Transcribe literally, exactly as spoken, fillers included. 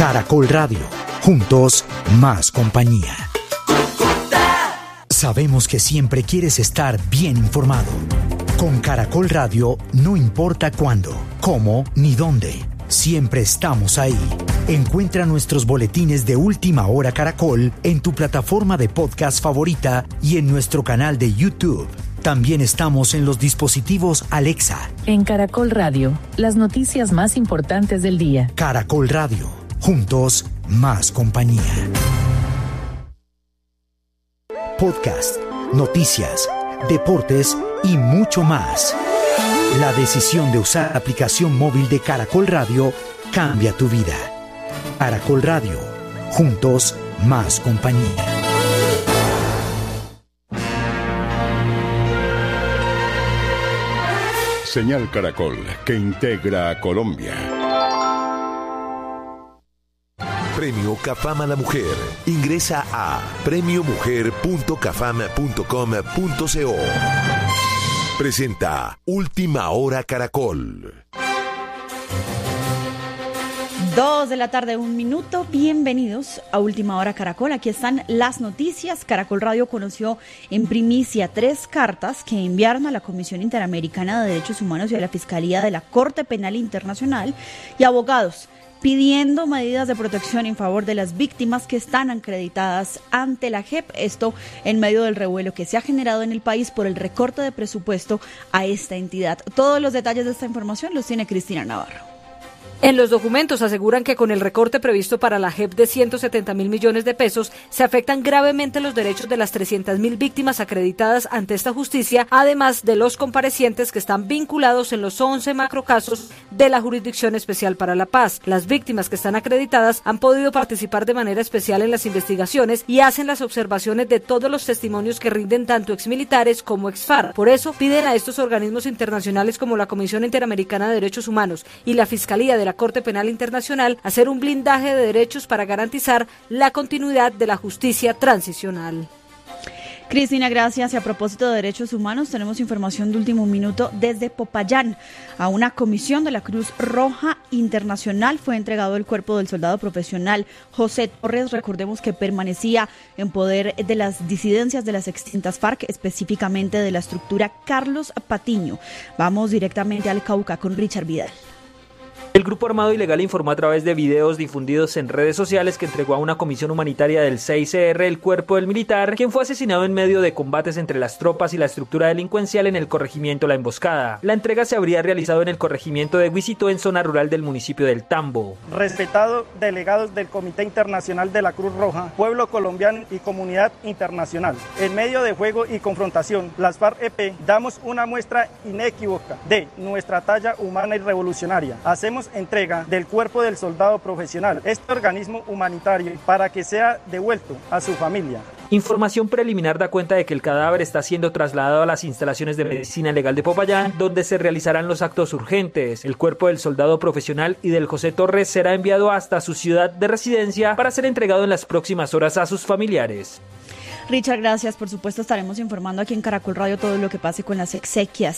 Caracol Radio, juntos más compañía. Sabemos que siempre quieres estar bien informado. Con Caracol Radio no importa cuándo, cómo ni dónde, siempre estamos ahí. Encuentra nuestros boletines de Última Hora Caracol en tu plataforma de podcast favorita y en nuestro canal de YouTube. También estamos en los dispositivos Alexa. En Caracol Radio, las noticias más importantes del día. Caracol Radio, juntos más compañía. Podcast, noticias, deportes y mucho más. La decisión de usar la aplicación móvil de Caracol Radio cambia tu vida. Caracol Radio, juntos más compañía. Señal Caracol, que integra a Colombia. Premio Cafam a la Mujer. Ingresa a premio mujer punto cafam punto com punto co. Presenta Última Hora Caracol. Dos de la tarde, un minuto. Bienvenidos a Última Hora Caracol. Aquí están las noticias. Caracol Radio conoció en primicia tres cartas que enviaron a la Comisión Interamericana de Derechos Humanos y a la Fiscalía de la Corte Penal Internacional y abogados pidiendo medidas de protección en favor de las víctimas que están acreditadas ante la J E P. Esto en medio del revuelo que se ha generado en el país por el recorte de presupuesto a esta entidad. Todos los detalles de esta información los tiene Cristina Navarro. En los documentos aseguran que con el recorte previsto para la J E P de ciento setenta mil millones de pesos se afectan gravemente los derechos de las trescientas mil víctimas acreditadas ante esta justicia, además de los comparecientes que están vinculados en los once macrocasos de la Jurisdicción Especial para la Paz. Las víctimas que están acreditadas han podido participar de manera especial en las investigaciones y hacen las observaciones de todos los testimonios que rinden tanto exmilitares como exFARC. Por eso piden a estos organismos internacionales como la Comisión Interamericana de Derechos Humanos y la Fiscalía de la Corte Penal Internacional hacer un blindaje de derechos para garantizar la continuidad de la justicia transicional. Cristina, gracias. Y a propósito de derechos humanos, tenemos información de último minuto desde Popayán. A una comisión de la Cruz Roja Internacional fue entregado el cuerpo del soldado profesional José Torres. Recordemos que permanecía en poder de las disidencias de las extintas FARC, específicamente de la estructura Carlos Patiño. Vamos directamente al Cauca con Richard Vidal. El grupo armado ilegal informó a través de videos difundidos en redes sociales que entregó a una comisión humanitaria del C I C R el cuerpo del militar, quien fue asesinado en medio de combates entre las tropas y la estructura delincuencial en el corregimiento La Emboscada. La entrega se habría realizado en el corregimiento de Guisito, en zona rural del municipio del Tambo. Respetados delegados del Comité Internacional de la Cruz Roja, pueblo colombiano y comunidad internacional, en medio de fuego y confrontación, las FARC-E P damos una muestra inequívoca de nuestra talla humana y revolucionaria. Hacemos entrega del cuerpo del soldado profesional, este organismo humanitario, para que sea devuelto a su familia. Información preliminar da cuenta de que el cadáver está siendo trasladado a las instalaciones de medicina legal de Popayán, donde se realizarán los actos urgentes. El cuerpo del soldado profesional y del José Torres será enviado hasta su ciudad de residencia para ser entregado en las próximas horas a sus familiares. Richard, gracias. Por supuesto, estaremos informando aquí en Caracol Radio todo lo que pase con las exequias